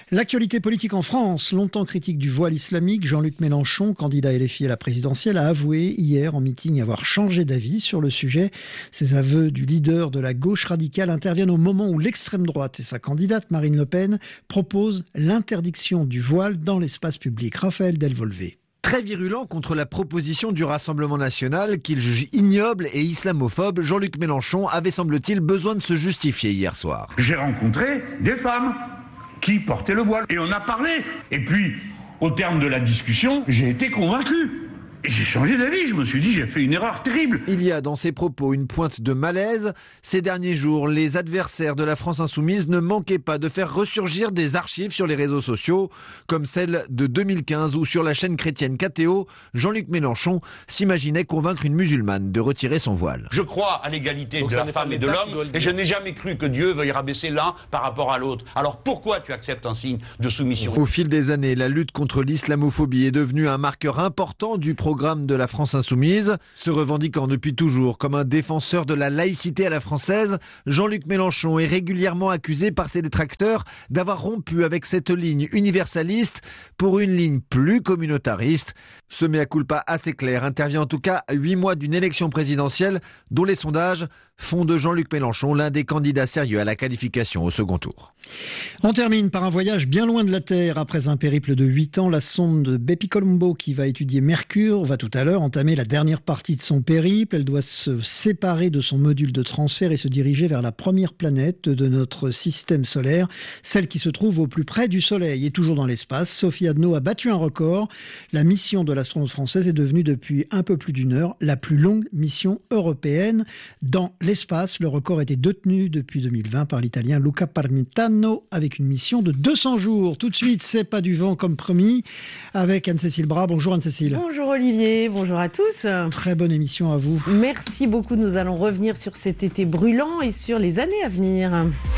[SPEAKER 23] L'actualité politique en France, longtemps critique du voile islamique, Jean-Luc Mélenchon, candidat LFI à la présidentielle, a avoué hier en meeting avoir changé d'avis sur le sujet. Ces aveux du leader de la gauche radicale interviennent au moment où l'extrême droite et sa candidate Marine Le Pen proposent l'interdiction du voile dans l'espace public. Raphaël Delvolvé.
[SPEAKER 10] Très virulent contre la proposition du Rassemblement national qu'il juge ignoble et islamophobe, Jean-Luc Mélenchon avait, semble-t-il, besoin de se justifier hier soir.
[SPEAKER 11] J'ai rencontré des femmes qui portaient le voile et on a parlé. Et puis, au terme de la discussion, j'ai été convaincu. Et j'ai changé d'avis, je me suis dit j'ai fait une erreur terrible.
[SPEAKER 10] Il y a dans ses propos une pointe de malaise. Ces derniers jours, les adversaires de la France insoumise ne manquaient pas de faire ressurgir des archives sur les réseaux sociaux, comme celle de 2015 où sur la chaîne chrétienne KTO, Jean-Luc Mélenchon s'imaginait convaincre une musulmane de retirer son voile.
[SPEAKER 11] Je crois à l'égalité de la femme et de l'homme et je n'ai jamais cru que Dieu veuille rabaisser l'un par rapport à l'autre. Alors pourquoi tu acceptes un signe de soumission ?
[SPEAKER 10] Au fil des années, la lutte contre l'islamophobie est devenue un marqueur important du programme de la France insoumise. Se revendiquant depuis toujours comme un défenseur de la laïcité à la française, Jean-Luc Mélenchon est régulièrement accusé par ses détracteurs d'avoir rompu avec cette ligne universaliste pour une ligne plus communautariste. Ce mea culpa assez clair intervient en tout cas à 8 mois d'une élection présidentielle dont les sondages font de Jean-Luc Mélenchon l'un des candidats sérieux à la qualification au second tour.
[SPEAKER 23] On termine par un voyage bien loin de la Terre. Après un périple de 8 ans, la sonde Bepi Colombo qui va étudier Mercure va tout à l'heure entamer la dernière partie de son périple. Elle doit se séparer de son module de transfert et se diriger vers la première planète de notre système solaire, celle qui se trouve au plus près du Soleil et toujours dans l'espace. Sophie Adno a battu un record. La mission de l'astronaute française est devenue depuis un peu plus d'une heure la plus longue mission européenne dans l'espace. Le record était détenu depuis 2020 par l'Italien Luca Parmitano avec une mission de 200 jours. Tout de suite, c'est pas du vent comme promis avec Anne-Cécile Bras. Bonjour Anne-Cécile.
[SPEAKER 12] Bonjour Olivier, bonjour à tous.
[SPEAKER 23] Très bonne émission à vous.
[SPEAKER 12] Merci beaucoup. Nous allons revenir sur cet été brûlant et sur les années à venir.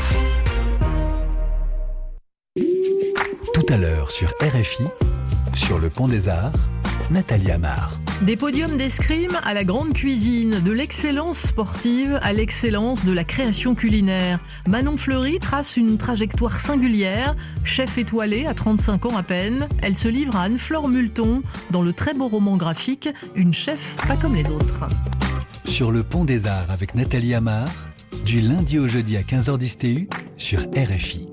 [SPEAKER 13] Tout à l'heure sur RFI, sur le Pont des Arts, Nathalie Amar.
[SPEAKER 14] Des podiums d'escrime à la grande cuisine, de l'excellence sportive à l'excellence de la création culinaire. Manon Fleury trace une trajectoire singulière. Chef étoilée à 35 ans à peine, elle se livre à Anne-Flore Multon dans le très beau roman graphique « Une chef pas comme les autres ».
[SPEAKER 13] Sur le Pont des Arts avec Nathalie Amar, du lundi au jeudi à 15h10 TU sur RFI.